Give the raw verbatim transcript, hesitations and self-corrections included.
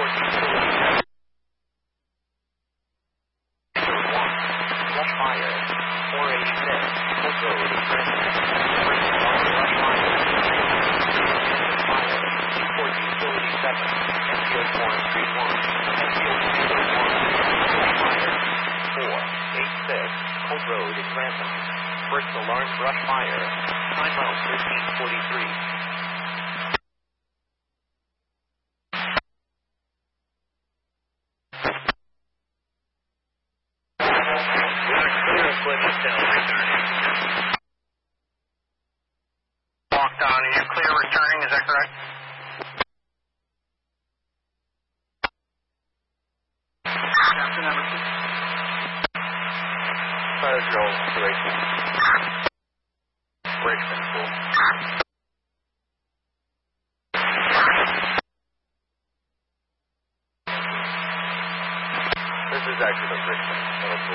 fourteen forty-seven. Rush fire. four eighty-six. Hope Road in Trenton. First alarm rush fire. Fire. two fourteen forty-seven. Enfield one three one. Enfield zero one. Rush fire. four eighty-six. Hope Road in Trenton. First alarm rush fire. Time out thirteen forty-three. Walk down. Are you clear returning? Is that correct? Captain Emerson. Fire Joe, Brakeman. Brakeman, full. This is actually the Brakeman.